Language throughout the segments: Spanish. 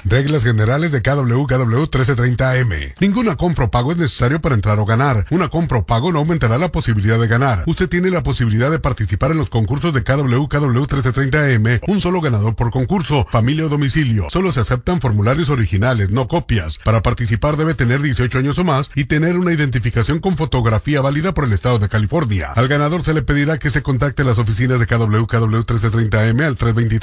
Reglas generales de KWKW 1330M. Ninguna compra o pago es necesario para entrar o ganar. Una compra o pago no aumentará la posibilidad de ganar. Usted tiene la posibilidad de participar en los concursos de KWKW 1330M. Un solo ganador por concurso, familia o domicilio. Solo se aceptan formularios originales, no copias. Para participar debe tener 18 años o más y tener una identificación con fotografía válida por el estado de California. Al ganador se le pedirá que se contacte a las oficinas de KWKW 1330M al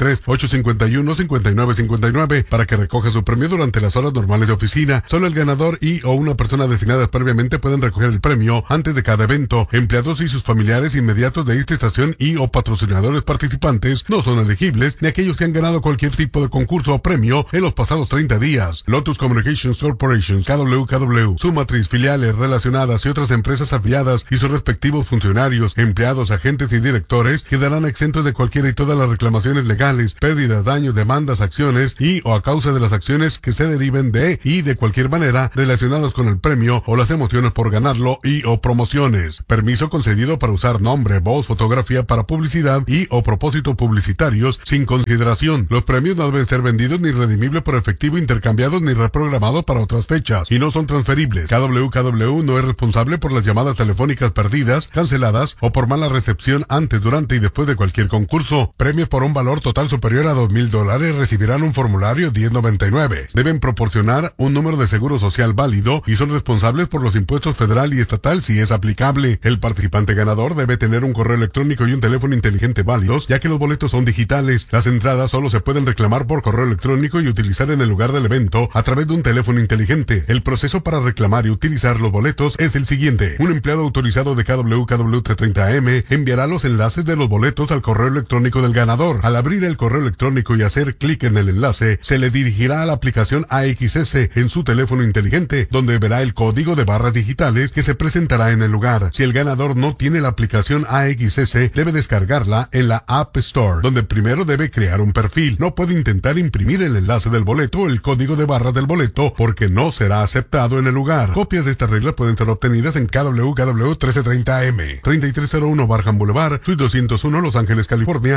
323-851-5959 para que recoja su premio durante las horas normales de oficina. Solo el ganador y o una persona designadas previamente pueden recoger el premio antes de cada evento. Empleados y sus familiares inmediatos de esta estación y o patrocinadores participantes no son elegibles, ni aquellos que han ganado cualquier tipo de concurso o premio en los pasados 30 días. Lotus Communications Corporation, KWKW, su matriz, filiales relacionadas y otras empresas afiliadas y sus respectivos funcionarios, empleados, agentes y directores quedarán exentos de cualquiera y todas las reclamaciones legales, pérdidas, daños, demandas, acciones y o a causa de las acciones que se deriven de y de cualquier manera relacionados con el premio o las emociones por ganarlo y o promociones. Permiso concedido para usar nombre, voz, fotografía para publicidad y o propósitos publicitarios sin consideración. Los premios no deben ser vendidos ni redimibles por efectivo, intercambiados ni reprogramados para otras fechas y no son transferibles. KWKW no es responsable por las llamadas telefónicas perdidas, canceladas o por mala recepción antes, durante y después de cualquier concurso. Premios por un valor total superior a $2,000 recibirán un formulario 1099. Deben proporcionar un número de seguro social válido y son responsables por los impuestos federal y estatal si es aplicable. El participante ganador debe tener un correo electrónico y un teléfono inteligente válidos, ya que los boletos son digitales. Las entradas solo se pueden reclamar por correo electrónico y utilizar en el lugar del evento a través de un teléfono inteligente. El proceso para reclamar y utilizar los boletos es el siguiente. Un empleado autorizado de KWKW 1330M enviará los enlaces de los boletos al correo electrónico del ganador. Al abrir el correo electrónico y hacer clic en el enlace, se le dirigirá a la aplicación AXS en su teléfono inteligente, donde verá el código de barras digitales que se presentará en el lugar. Si el ganador no tiene la aplicación AXS, debe descargarla en la App Store, donde primero debe crear un perfil. No puede intentar imprimir el enlace del boleto o el código de barras del boleto porque no será aceptado en el lugar. Copias de estas reglas pueden ser obtenidas en KWKW 1330M, 3301 Barham Boulevard, Suite 201, Los Ángeles, California,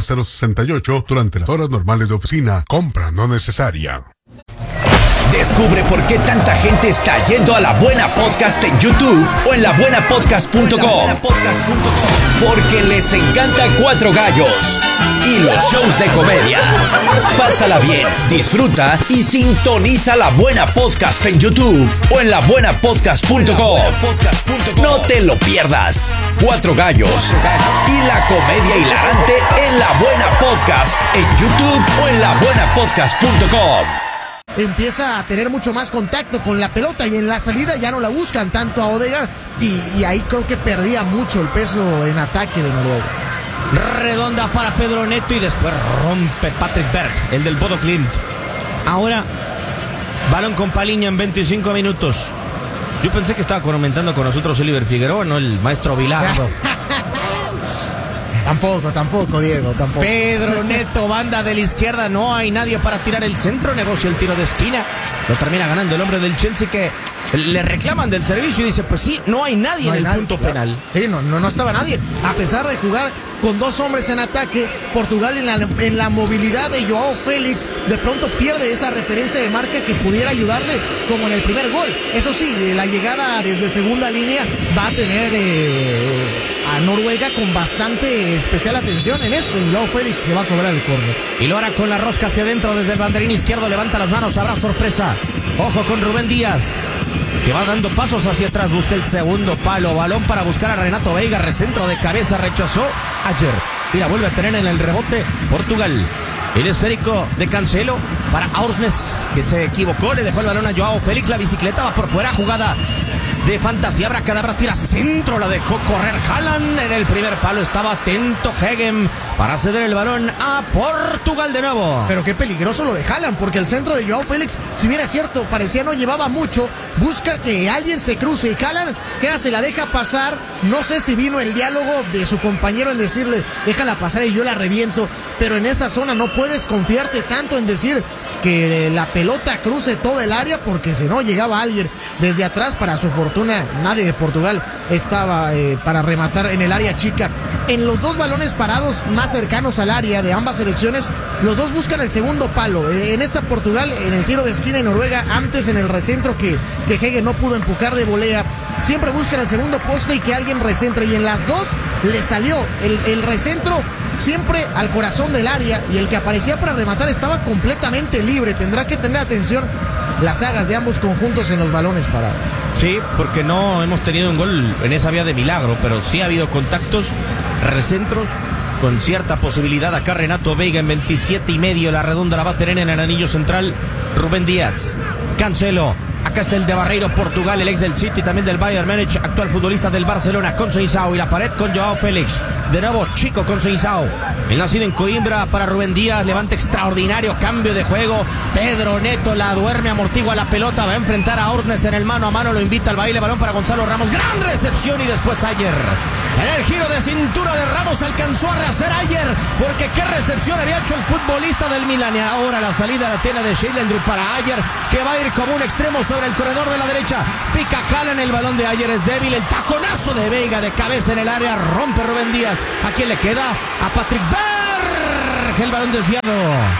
90068, durante las horas normales de oficina. Compra no necesaria. Descubre por qué tanta gente está yendo a La Buena Podcast en YouTube o en labuenapodcast.com. Porque les encanta Cuatro Gallos y los shows de comedia. Pásala bien, disfruta y sintoniza La Buena Podcast en YouTube o en labuenapodcast.com. No te lo pierdas. Cuatro Gallos y la comedia hilarante en La Buena Podcast en YouTube o en labuenapodcast.com. Empieza a tener mucho más contacto con la pelota y en la salida ya no la buscan tanto a Odegaard y ahí creo que perdía mucho el peso en ataque de Noruega. Redonda para Pedro Neto y después rompe Patrick Berg, el del Bodo Glimt. Ahora, balón con Paliña en 25 minutos. Yo pensé que estaba comentando con nosotros Oliver Figueroa, no el maestro Bilardo. Tampoco, Diego, tampoco. Pedro Neto, banda de la izquierda, no hay nadie para tirar el centro, negocia el tiro de esquina. Lo termina ganando el hombre del Chelsea que le reclaman del servicio y dice, pues sí, no hay nadie en el punto penal. Sí, no estaba nadie. A pesar de jugar con dos hombres en ataque, Portugal en la movilidad de Joao Félix, de pronto pierde esa referencia de marca que pudiera ayudarle como en el primer gol. Eso sí, la llegada desde segunda línea va a tener a Noruega con bastante especial atención en Joao Félix que va a cobrar el córner. Y lo hará con la rosca hacia adentro desde el banderín izquierdo, levanta las manos, habrá sorpresa. Ojo con Rubén Díaz, que va dando pasos hacia atrás, busca el segundo palo, balón para buscar a Renato Veiga, recentro de cabeza, rechazó ayer. Mira, vuelve a tener en el rebote Portugal. El esférico de Cancelo para Aursnes, que se equivocó, le dejó el balón a Joao Félix, la bicicleta va por fuera, jugada de fantasía, Abracadabra tira centro, la dejó correr Haaland, en el primer palo estaba atento Hegem para ceder el balón a Portugal de nuevo. Pero qué peligroso lo de Haaland, porque el centro de Joao Félix, si bien es cierto, parecía no llevaba mucho, busca que alguien se cruce y Haaland se la deja pasar. No sé si vino el diálogo de su compañero en decirle, déjala pasar y yo la reviento, pero en esa zona no puedes confiarte tanto en decir, que la pelota cruce todo el área, porque si no llegaba alguien desde atrás. Para su fortuna, nadie de Portugal estaba para rematar en el área chica. En los dos balones parados más cercanos al área de ambas selecciones, los dos buscan el segundo palo. En esta Portugal, en el tiro de esquina, y Noruega antes en el recentro que Hege no pudo empujar de volea. Siempre buscan el segundo poste y que alguien recentre, y en las dos le salió el recentro siempre al corazón del área, y el que aparecía para rematar estaba completamente libre. Tendrá que tener atención las sagas de ambos conjuntos en los balones parados. Sí, porque no hemos tenido un gol en esa vía de milagro, pero sí ha habido contactos, recentros, con cierta posibilidad. Acá Renato Veiga en 27.5, la redonda la va a tener en el anillo central Rubén Díaz. Cancelo, acá está el de Barreiro, Portugal, el ex del City, también del Bayern Múnich, actual futbolista del Barcelona, con Conceição, y la pared con Joao Félix. De nuevo Chico Conceição, el nacido en Coimbra, para Rubén Díaz, levante extraordinario, cambio de juego. Pedro Neto la duerme, amortigua la pelota, va a enfrentar a Ornes en el mano a mano, lo invita al baile, balón para Gonzalo Ramos, gran recepción, y después Ayer. En el giro de cintura de Ramos alcanzó a rehacer Ayer, porque qué recepción había hecho el futbolista del Milan. Y ahora la salida la tiene de Sheldrup para Ayer, que va a ir como un extremo sobre el corredor de la derecha. Pica Haaland, el balón de Ayer es débil, el taconazo de Veiga de cabeza en el área, rompe Rubén Díaz. ¿A quién le queda? A Patrick Berg, el balón desviado,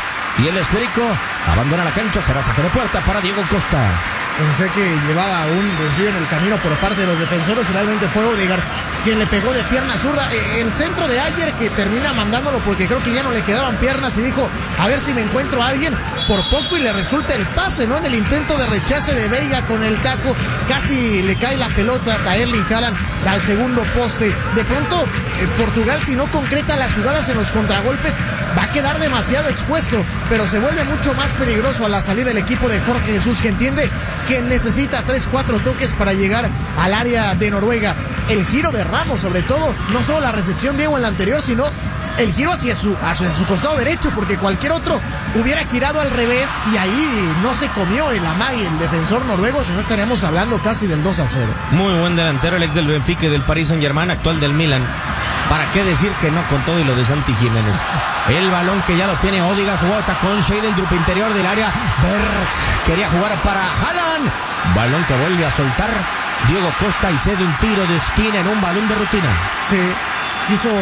y el esférico abandona la cancha. Será saque de puerta para Diego Costa. Pensé que llevaba un desvío en el camino por parte de los defensores, finalmente fue Odegaard quien le pegó de pierna zurda. El centro de Ayer, que termina mandándolo porque creo que ya no le quedaban piernas, y dijo, a ver si me encuentro a alguien, por poco y le resulta el pase, ¿no? En el intento de rechace de Veiga con el taco, casi le cae la pelota a Erling Haaland al segundo poste. De pronto, Portugal, si no concreta las jugadas en los contragolpes, va a quedar demasiado expuesto, pero se vuelve mucho más peligroso a la salida el equipo de Jorge Jesús, que entiende que necesita 3-4 toques para llegar al área de Noruega. El giro de Ramos, sobre todo, no solo la recepción Diego en la anterior, sino el giro hacia su costado derecho, porque cualquier otro hubiera girado al revés, y ahí no se comió el amague el defensor noruego, si no estaríamos hablando casi del 2-0. Muy buen delantero, el ex del Benfica y del Paris Saint-Germain, actual del Milan. ¿Para qué decir que no con todo y lo de Santi Jiménez? El balón que ya lo tiene Odegaard, jugó con Sheldrup interior del área. Berg quería jugar para Haaland. Balón que vuelve a soltar Diego Costa y cede un tiro de esquina en un balón de rutina. Sí, quiso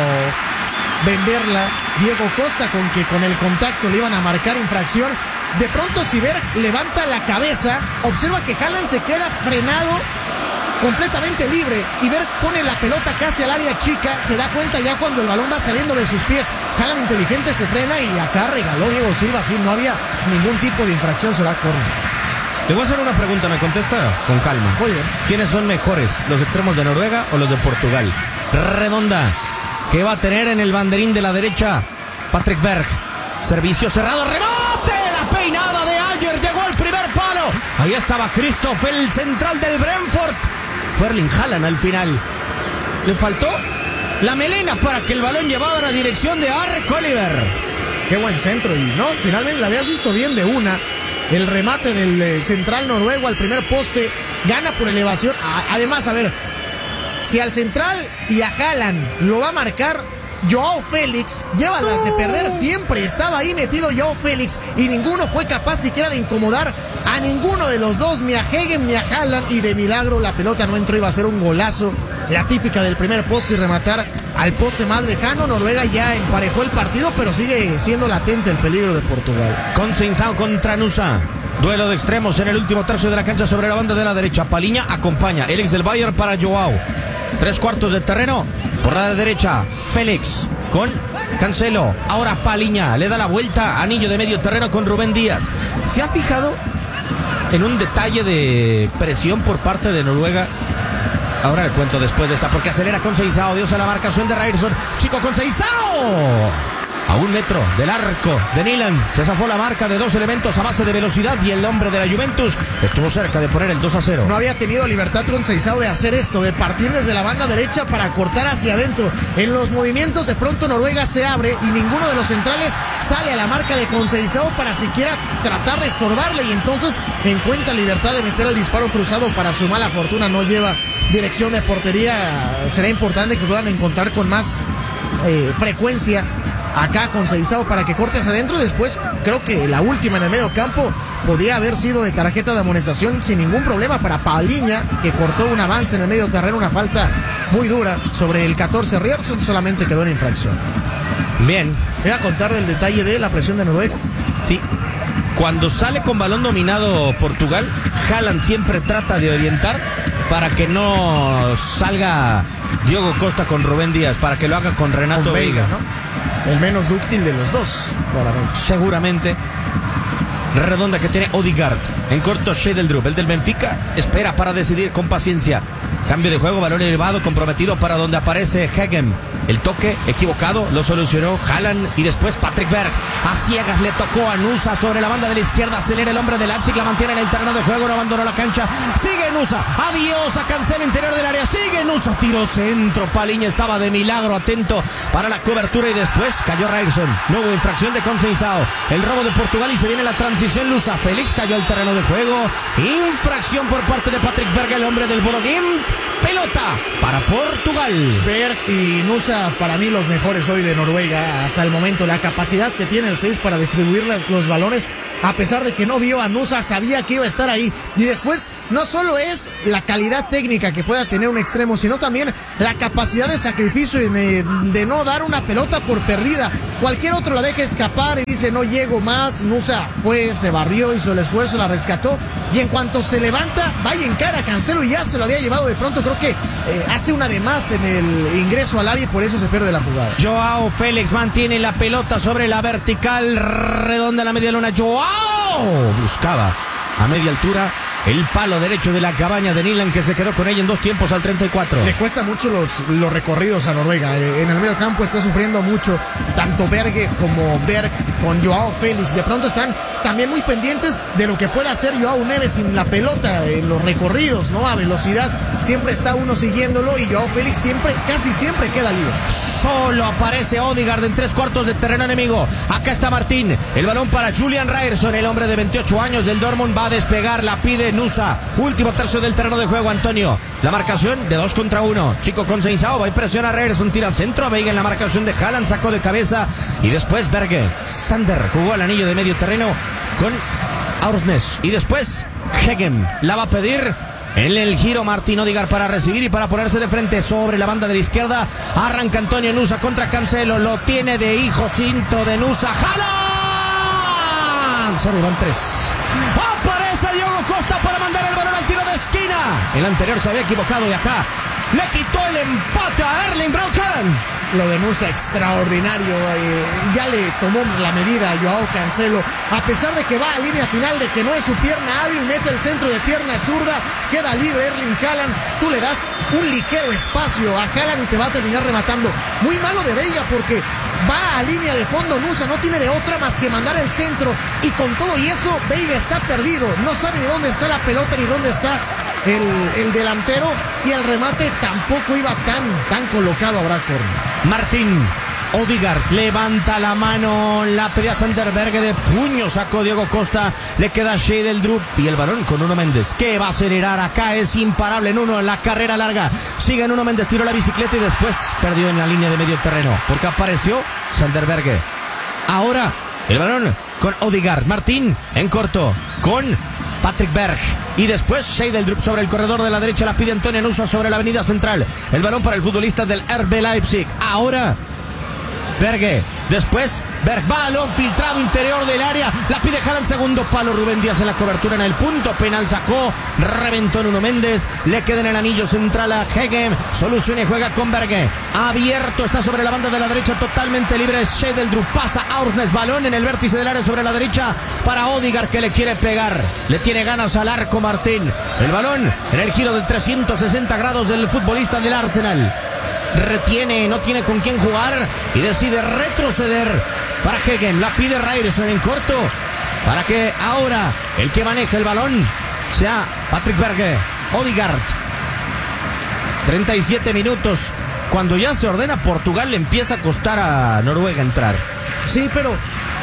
venderla Diego Costa con que con el contacto le iban a marcar infracción. De pronto, si Berg levanta la cabeza, observa que Haaland se queda frenado, completamente libre, y Berg pone la pelota casi al área chica. Se da cuenta ya cuando el balón va saliendo de sus pies. Haaland inteligente se frena, y acá regaló Diego Silva, sí, no había ningún tipo de infracción, se da córner. Le voy a hacer una pregunta, me contesta con calma. Oye, ¿quiénes son mejores, los extremos de Noruega o los de Portugal? Redonda, que va a tener en el banderín de la derecha Patrick Berg. Servicio cerrado, rebote, la peinada de Ayer, llegó al primer palo. Ahí estaba Christoph, el central del Brentford. Fue Erling Haaland al final. Le faltó la melena para que el balón llevara la dirección de Ark Oliver. Qué buen centro, y no, finalmente la habías visto bien de una. El remate del central noruego al primer poste, gana por elevación. Además, a ver, si al central y a Haaland lo va a marcar Joao Félix, lleva las de perder siempre. Estaba ahí metido Joao Félix y ninguno fue capaz siquiera de incomodar a ninguno de los dos, ni a Hegen ni a Haaland, y de milagro la pelota no entró. Iba a ser un golazo, la típica del primer poste, y rematar al poste más lejano. Noruega ya emparejó el partido, pero sigue siendo latente el peligro de Portugal. Conceição contra Nusa. Duelo de extremos en el último tercio de la cancha sobre la banda de la derecha. Paliña acompaña, el ex del Bayern, para Joao. 3/4 de terreno por la derecha. Félix con Cancelo. Ahora Paliña le da la vuelta. Anillo de medio terreno con Rubén Díaz. ¿Se ha fijado en un detalle de presión por parte de Noruega? Ahora le cuento después de esta, porque acelera Conceição. Dios a la marcación de Ryerson. Chico Conceição. A 1 metro del arco de Nyland. Se zafó la marca de dos elementos a base de velocidad, y el hombre de la Juventus estuvo cerca de poner el 2-0. No había tenido libertad Conceição de hacer esto, de partir desde la banda derecha para cortar hacia adentro. En los movimientos de pronto Noruega se abre y ninguno de los centrales sale a la marca de Conceição para siquiera tratar de estorbarle, y entonces encuentra libertad de meter el disparo cruzado. Para su mala fortuna no lleva dirección de portería. Será importante que puedan encontrar con más frecuencia acá con Seizao para que corte hacia adentro. Después creo que la última en el medio campo podía haber sido de tarjeta de amonestación sin ningún problema para Paliña, que cortó un avance en el medio terreno, una falta muy dura sobre el 14 Ryerson, solamente quedó en infracción. Bien. Voy a contar del detalle de la presión de Noruega. Sí. Cuando sale con balón dominado Portugal, Haaland siempre trata de orientar para que no salga Diogo Costa con Rubén Díaz, para que lo haga con Renato Veiga, ¿no? El menos dúctil de los dos, claramente. Seguramente. Redonda que tiene Odegaard. En corto, Shedeldrup, el del Benfica, espera para decidir con paciencia. Cambio de juego, balón elevado, comprometido para donde aparece Hegem. El toque equivocado lo solucionó Haaland y después Patrick Berg. A ciegas le tocó a Nusa sobre la banda de la izquierda. Acelera el hombre de Leipzig, la mantiene en el terreno de juego, no abandonó la cancha. Sigue Nusa, adiós a Cancelo, interior del área. Sigue Nusa, tiro centro. Paliña estaba de milagro atento para la cobertura y después cayó Ryerson. No hubo infracción de Conceição. El robo de Portugal y se viene la transición. Lusa Félix cayó al terreno de juego. Infracción por parte de Patrick Berg, el hombre del Bodø/Glimt. Pelota para Portugal. Berg y Nusa, para mí los mejores hoy de Noruega hasta el momento. La capacidad que tiene el 6 para distribuir los balones, a pesar de que no vio a Nusa, sabía que iba a estar ahí. Y después, no solo es la calidad técnica que pueda tener un extremo, sino también la capacidad de sacrificio y de no dar una pelota por perdida. Cualquier otro la deja escapar y dice, no llego más. Nusa fue, se barrió, hizo el esfuerzo, la rescató. Y en cuanto se levanta, vaya en cara a Cancelo y ya se lo había llevado de pronto. Creo que hace una de más en el ingreso al área y por eso se pierde la jugada. Joao Félix mantiene la pelota sobre la vertical, redonda en la media luna. Joao buscaba a media altura el palo derecho de la cabaña de Nyland, que se quedó con ella en 2 tiempos al 34. Le cuesta mucho los recorridos a Noruega. En el medio campo está sufriendo mucho tanto Berge como Berg con Joao Félix. De pronto están también muy pendientes de lo que pueda hacer Joao Neves sin la pelota en los recorridos, ¿no? A velocidad siempre está uno siguiéndolo y Joao Félix casi siempre queda libre. Solo aparece Odegaard en 3/4 de terreno enemigo. Acá está Martín. El balón para Julian Ryerson, el hombre de 28 años del Dortmund. Va a despegar, la pide Nusa. Último tercio del terreno de juego, Antonio. La marcación de 2 contra 1. Chico Conceição va y presiona a Ryerson. Tira al centro. Veiga en la marcación de Haaland. Sacó de cabeza. Y después Berge. Sander jugó al anillo de medio terreno con Aursnes. Y después Hegem la va a pedir. En el giro Martín Odegaard para recibir y para ponerse de frente sobre la banda de la izquierda. Arranca Antonio Nusa contra Cancelo. Lo tiene de hijo cinto de Nusa. ¡Haaland! Solo van 3. Aparece Diogo Costa para mandar el balón al tiro de esquina. El anterior se había equivocado y acá le quitó el empate a Erling Braut Haaland. Lo de Nusa extraordinario, ya le tomó la medida a Joao Cancelo, a pesar de que va a línea final, de que no es su pierna hábil, mete el centro de pierna zurda, queda libre Erling Haaland, tú le das un ligero espacio a Haaland y te va a terminar rematando. Muy malo de Veiga porque va a línea de fondo, Nusa no tiene de otra más que mandar el centro y con todo y eso Veiga está perdido, no sabe ni dónde está la pelota ni dónde está el delantero y el remate tampoco iba tan colocado. Habrá córner. Martín Odegaard levanta la mano, la pedía Sander Berge, de puño sacó Diogo Costa, le queda Shedeldrup y el balón con Nuno Méndez, que va a acelerar. Acá es imparable Nuno en la carrera larga, sigue Nuno Méndez, tiró la bicicleta y después perdió en la línea de medio terreno porque apareció Sander Berge. Ahora el balón con Odegaard, Martín en corto con Patrick Berg y después Shedeldrup sobre el corredor de la derecha, la pide Antonio Nusa sobre la avenida central. El balón para el futbolista del RB Leipzig. Ahora Berge, después Berg, balón filtrado interior del área, la pide Haaland, segundo palo, Rubén Díaz en la cobertura en el punto penal, sacó, reventó Nuno Méndez, le queda en el anillo central a Hegem, soluciona y juega con Berge, abierto, está sobre la banda de la derecha, totalmente libre Shedeldrup, pasa Aursnes, balón en el vértice del área sobre la derecha para Odegaard, que le quiere pegar, le tiene ganas al arco Martín, el balón en el giro de 360 grados del futbolista del Arsenal. Retiene, no tiene con quién jugar y decide retroceder para Hegem, la pide Ryerson en corto para que ahora el que maneja el balón sea Patrick Berge. Odegaard, 37 minutos, cuando ya se ordena Portugal le empieza a costar a Noruega entrar. Sí, pero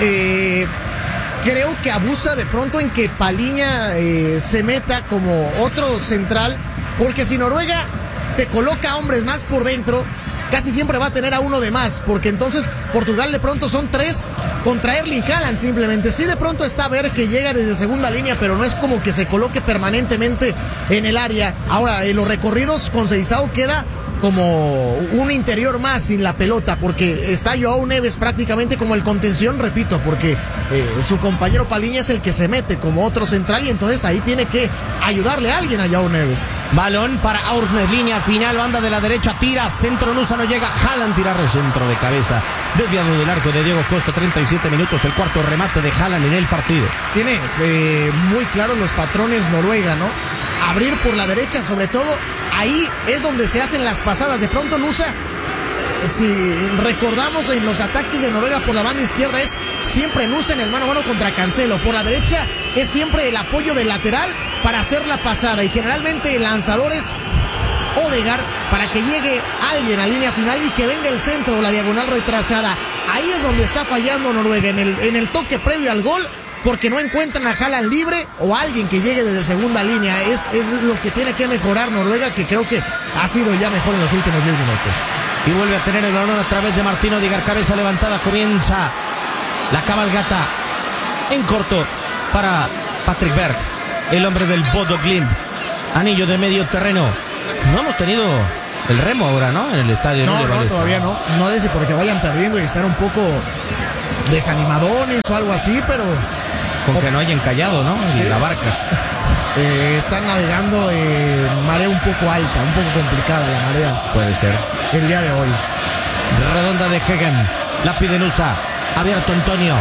creo que abusa de pronto en que Paliña se meta como otro central, porque si Noruega te coloca hombres más por dentro, casi siempre va a tener a uno de más, porque entonces Portugal de pronto son 3 contra Erling Haaland simplemente. Sí, de pronto está Berg que llega desde segunda línea, pero no es como que se coloque permanentemente en el área. Ahora, en los recorridos con Seisao queda como un interior más sin la pelota, porque está Joao Neves prácticamente como el contención, repito, porque su compañero Paliña es el que se mete como otro central, y entonces ahí tiene que ayudarle a alguien a Joao Neves. Balón para Aursnes, línea final, banda de la derecha, tira, centro, Nusa no llega, Haaland tira centro de cabeza, desviado del arco de Diego Costa, 37 minutos, el cuarto remate de Haaland en el partido. Tiene muy claros los patrones Noruega, ¿no? Abrir por la derecha, sobre todo, ahí es donde se hacen las pasadas. De pronto Nusa, si recordamos en los ataques de Noruega por la banda izquierda, es siempre Nusa en el mano a mano contra Cancelo. Por la derecha es siempre el apoyo del lateral para hacer la pasada, y generalmente el lanzador es Odegaard para que llegue alguien a línea final y que venga el centro o la diagonal retrasada. Ahí es donde está fallando Noruega, en el toque previo al gol, porque no encuentran a Haaland libre o a alguien que llegue desde segunda línea. Es lo que tiene que mejorar Noruega, que creo que ha sido ya mejor en los últimos 10 minutos. Y vuelve a tener el balón a través de Martín Odegaard, cabeza levantada, comienza la cabalgata en corto para Patrick Berg, el hombre del Bodo Glimt, anillo de medio terreno. No hemos tenido el remo ahora, ¿no? En el estadio. No, todavía no. No sé si porque vayan perdiendo y estar un poco desanimadones o algo así, pero con que no hayan callado, ¿no? La barca. Están navegando en marea un poco alta, un poco complicada la marea. Puede ser. El día de hoy. Redonda de Hegen. La pide Nusa. Abierto Antonio.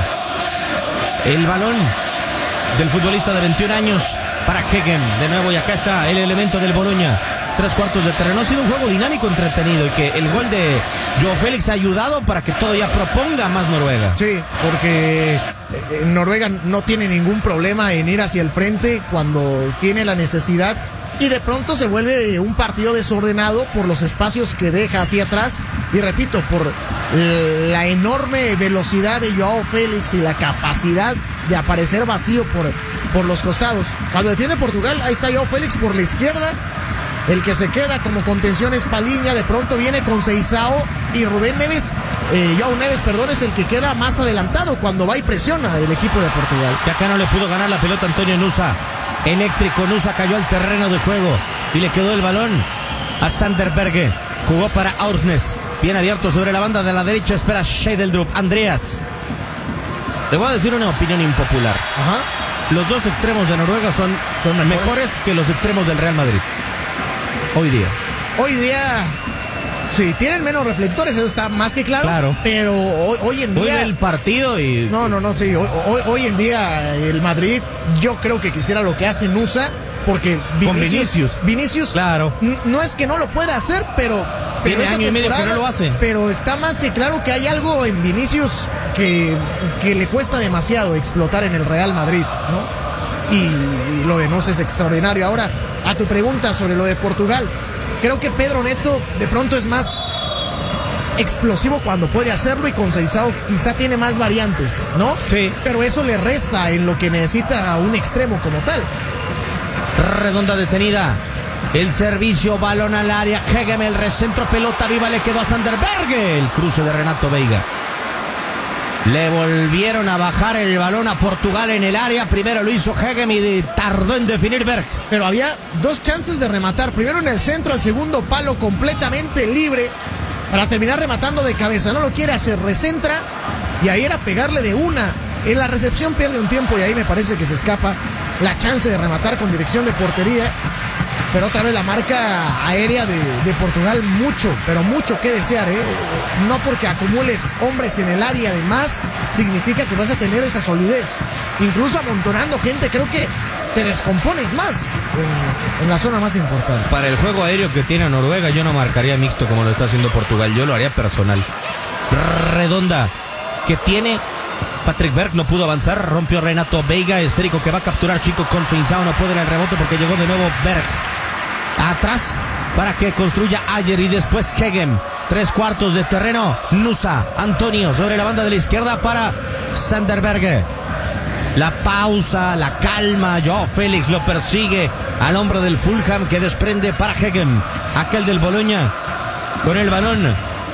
El balón del futbolista de 21 años para Hegen. De nuevo, y acá está el elemento del Bologna. 3/4 de terreno. Ha sido un juego dinámico, entretenido, y que el gol de Joao Félix ha ayudado para que todavía proponga más Noruega. Sí, porque Noruega no tiene ningún problema en ir hacia el frente cuando tiene la necesidad, y de pronto se vuelve un partido desordenado por los espacios que deja hacia atrás, y repito, por la enorme velocidad de Joao Félix y la capacidad de aparecer vacío por los costados. Cuando defiende Portugal, ahí está Joao Félix por la izquierda. El que se queda como contención es Paliña, de pronto viene con Seisao, y Rubén Neves, Joao Neves, perdón, es el que queda más adelantado cuando va y presiona el equipo de Portugal. Que acá no le pudo ganar la pelota Antonio Nusa. Eléctrico, Nusa cayó al terreno de juego y le quedó el balón a Sander Berge. Jugó para Aursnes, bien abierto sobre la banda de la derecha, espera Scheidldrup. Andreas, le voy a decir una opinión impopular. Ajá. Los dos extremos de Noruega son mejores que los extremos del Real Madrid. Hoy día, sí, tienen menos reflectores, eso está más que claro. Pero hoy en día. Hoy el partido y. No, sí. Hoy en día el Madrid, yo creo que quisiera lo que hace Nusa, porque Vinicius. Claro. No es que no lo pueda hacer, pero tiene año y medio que no lo hace. Pero está más que claro que hay algo en Vinicius que le cuesta demasiado explotar en el Real Madrid, ¿no? Y lo de Nusa es extraordinario. Ahora, a tu pregunta sobre lo de Portugal, creo que Pedro Neto de pronto es más explosivo cuando puede hacerlo, y con Seisao quizá tiene más variantes, ¿no? Sí. Pero eso le resta en lo que necesita un extremo como tal. Redonda detenida. El servicio, balón al área. Hegem, el recentro, pelota viva, le quedó a Sander Berge. El cruce de Renato Veiga. Le volvieron a bajar el balón a Portugal en el área. Primero lo hizo Hegem y tardó en definir Berg. Pero había dos chances de rematar. Primero en el centro, al segundo palo completamente libre para terminar rematando de cabeza. No lo quiere hacer, recentra, y ahí era pegarle de una. En la recepción pierde un tiempo y ahí me parece que se escapa la chance de rematar con dirección de portería. Pero otra vez la marca aérea de Portugal, pero mucho que desear, ¿eh? No porque acumules hombres en el área de más, significa que vas a tener esa solidez. Incluso amontonando gente, creo que te descompones más en la zona más importante. Para el juego aéreo que tiene Noruega, yo no marcaría mixto como lo está haciendo Portugal, yo lo haría personal. Redonda, que tiene Patrick Berg, no pudo avanzar, rompió Renato Veiga, esférico que va a capturar Chico con Seisao, no puede en el rebote porque llegó de nuevo Berg. Atrás para que construya Ayer y después Hegem. 3/4 de terreno. Nusa, Antonio sobre la banda de la izquierda para Sander Berge. La pausa, la calma. Joao Félix lo persigue al hombre del Fulham, que desprende para Hegem. Aquel del Bologna con el balón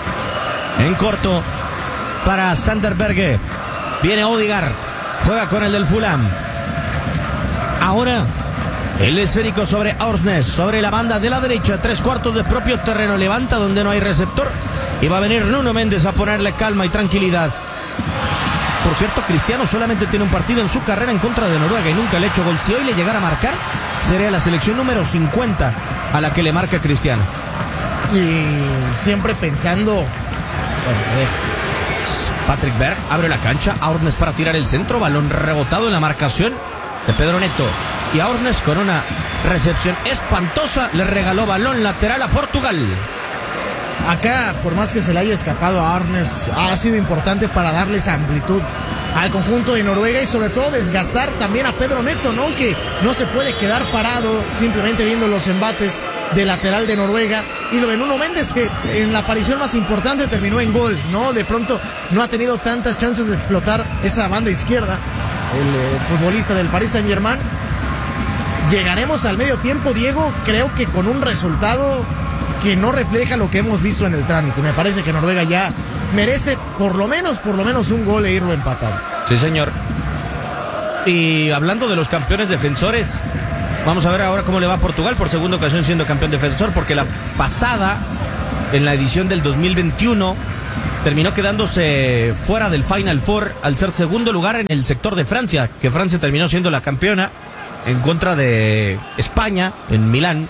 En corto para Sander Berge. Viene Odegaard. Juega con el del Fulham. Ahora el esférico sobre Orsnes. Sobre la banda de la derecha. 3/4 de propio terreno. Levanta donde no hay receptor. Y va a venir Nuno Méndez a ponerle calma y tranquilidad. Por cierto, Cristiano solamente tiene un partido en su carrera en contra de Noruega y nunca le ha hecho gol. Si hoy le llegara a marcar, sería la selección número 50 a la que le marca Cristiano. Y siempre pensando... Bueno, Patrick Berg abre la cancha. Orsnes para tirar el centro. Balón rebotado en la marcación de Pedro Neto. Y Orsnes con una recepción espantosa le regaló balón lateral a Portugal. Acá, por más que se le haya escapado a Orsnes, ha sido importante para darles amplitud al conjunto de Noruega y sobre todo desgastar también a Pedro Neto, ¿no? Que no se puede quedar parado simplemente viendo los embates de lateral de Noruega. Y lo de Nuno Méndez, que en la aparición más importante terminó en gol, ¿no? De pronto no ha tenido tantas chances de explotar esa banda izquierda, el futbolista del Paris Saint-Germain. Llegaremos al medio tiempo, Diego, creo que con un resultado que no refleja lo que hemos visto en el trámite. Me parece que Noruega ya merece por lo menos un gol e irlo empatado. Sí, señor. Y hablando de los campeones defensores, vamos a ver ahora cómo le va a Portugal por segunda ocasión siendo campeón defensor, porque la pasada, en la edición del 2021, terminó quedándose fuera del Final Four al ser segundo lugar en el sector de Francia, que Francia terminó siendo la campeona en contra de España en Milán.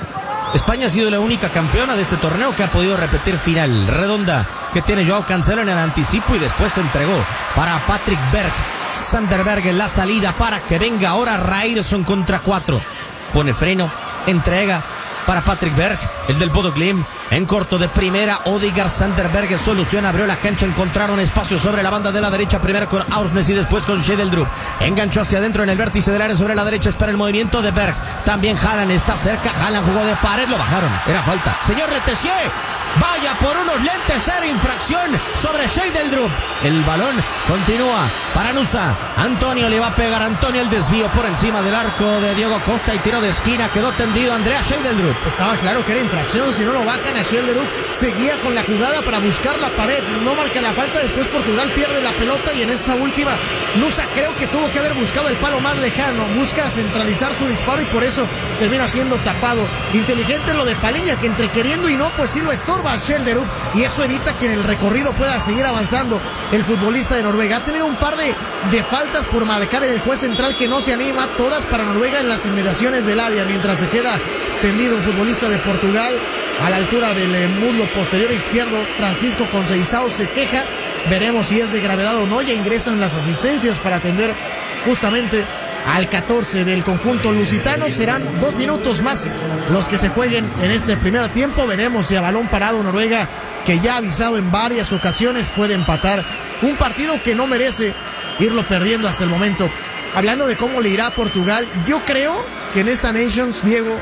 España ha sido la única campeona de este torneo que ha podido repetir final redonda, que tiene Joao Cancelo en el anticipo y después se entregó para Patrick Berg. Sander Berg en la salida para que venga ahora Ryerson contra 4. Pone freno, entrega para Patrick Berg, el del Bodo Glimt. En corto de primera, Odegaard. Sander Berg soluciona, abrió la cancha, encontraron espacio sobre la banda de la derecha, primero con Orsnes y después con Schedeldrup. Enganchó hacia adentro en el vértice del área sobre la derecha, espera el movimiento de Berg. También Haaland está cerca, Haaland jugó de pared, lo bajaron, era falta. Señor Letessier, vaya por unos lentes, era infracción sobre Schedeldrup. El balón continúa para Nusa. Antonio le va a pegar, Antonio, el desvío por encima del arco de Diego Costa y tiro de esquina, quedó tendido Andrea Schedeldrup. Estaba claro que era infracción, si no lo bajan a Schedeldrup. Seguía con la jugada para buscar la pared, no marca la falta, después Portugal pierde la pelota y en esta última Nusa creo que tuvo que haber buscado el palo más lejano, busca centralizar su disparo y por eso termina siendo tapado. Inteligente lo de Palhinha, que entre queriendo y no, pues sí lo estorba a Schedeldrup y eso evita que en el recorrido pueda seguir avanzando el futbolista de Noruega. Ha tenido un par de faltas por marcar el juez central que no se anima, todas para Noruega en las inmediaciones del área, mientras se queda tendido un futbolista de Portugal a la altura del muslo posterior izquierdo. Francisco Conceição se queja, veremos si es de gravedad o no. Ya ingresan las asistencias para atender justamente al 14 del conjunto lusitano. Serán 2 minutos más los que se jueguen en este primer tiempo. Veremos si a balón parado Noruega, que ya ha avisado en varias ocasiones, puede empatar un partido que no merece irlo perdiendo hasta el momento. Hablando de cómo le irá a Portugal, yo creo que en esta Nations, Diego,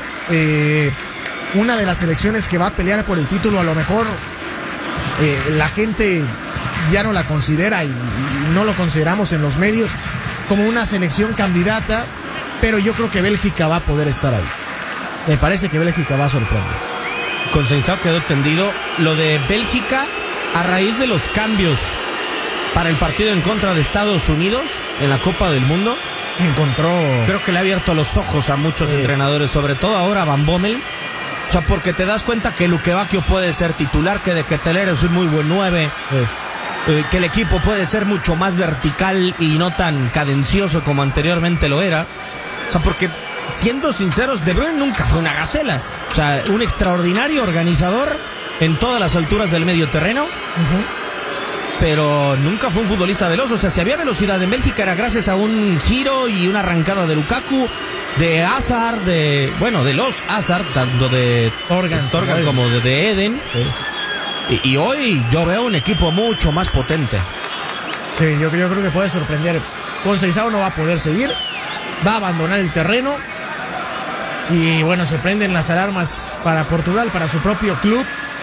una de las selecciones que va a pelear por el título, a lo mejor la gente ya no la considera y no lo consideramos en los medios como una selección candidata, pero yo creo que Bélgica va a poder estar ahí. Me parece que Bélgica va a sorprender. Conceição quedó tendido. Lo de Bélgica, a raíz de los cambios para el partido en contra de Estados Unidos en la Copa del Mundo, creo que le ha abierto los ojos a muchos entrenadores, sobre todo ahora a Van Bommel. O sea, porque te das cuenta que Luke Bacchio puede ser titular, que De Ketelaere es un muy buen 9, que el equipo puede ser mucho más vertical y no tan cadencioso como anteriormente lo era. O sea, porque siendo sinceros, De Bruyne nunca fue una gacela. O sea, un extraordinario organizador en todas las alturas del medio terreno. Pero nunca fue un futbolista veloz. O sea, si había velocidad en Bélgica era gracias a un giro y una arrancada de Lukaku, de Hazard, de los Hazard, tanto de Torgan como de Eden. Y hoy yo veo un equipo mucho más potente. Sí, yo creo que puede sorprender. Conceição no va a poder seguir, va a abandonar el terreno. Y bueno, se prenden las alarmas para Portugal, para su propio club.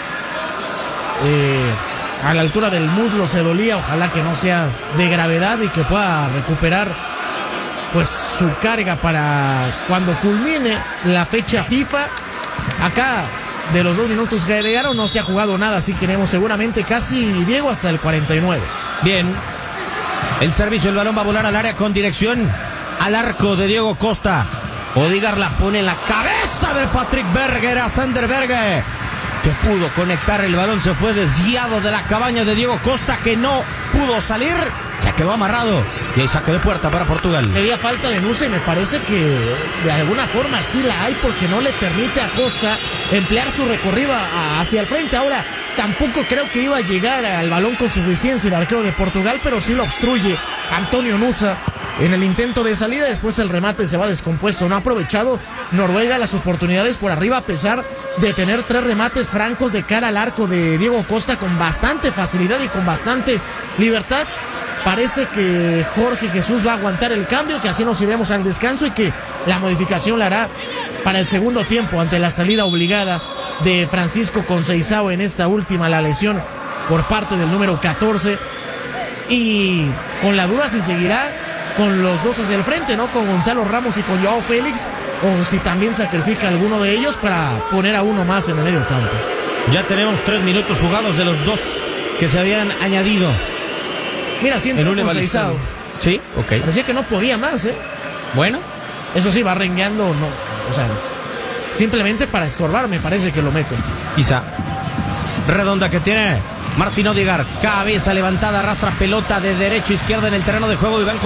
A la altura del muslo se dolía, ojalá que no sea de gravedad y que pueda recuperar pues su carga para cuando culmine la fecha FIFA. Acá de los 2 minutos que agregaron no se ha jugado nada, así que tenemos seguramente casi, Diego, hasta el 49. Bien. El servicio, el balón va a volar al área con dirección al arco de Diego Costa. Odigar la pone en la cabeza de Patrick Berger a Sander Berge, que pudo conectar el balón, se fue desviado de la cabaña de Diego Costa, que no pudo salir, se quedó amarrado y hay saque de puerta para Portugal. Pedía falta de Nusa y me parece que de alguna forma sí la hay, porque no le permite a Costa emplear su recorrido hacia el frente. Ahora, tampoco creo que iba a llegar al balón con suficiencia el arquero de Portugal, pero sí lo obstruye Antonio Nusa en el intento de salida. Después el remate se va descompuesto. No ha aprovechado Noruega las oportunidades por arriba, a pesar de tener 3 remates francos de cara al arco de Diego Costa con bastante facilidad y con bastante libertad. Parece que Jorge Jesús va a aguantar el cambio, que así nos iremos al descanso y que la modificación la hará para el segundo tiempo ante la salida obligada de Francisco Conceição en esta última, la lesión por parte del número 14, y con la duda si seguirá con los dos hacia el frente, ¿no? Con Gonzalo Ramos y con Joao Félix, o si también sacrifica alguno de ellos para poner a uno más en el medio campo. Ya tenemos 3 minutos jugados de los 2 que se habían añadido. Mira, siempre Conceição. Sí, ok. Parecía que no podía más, Bueno. Eso sí, va rengueando, no. O sea, simplemente para estorbar, me parece que lo meten. Quizá. Redonda que tiene Martín Odegaard. Cabeza levantada, arrastra pelota de derecha a izquierda en el terreno de juego. Iván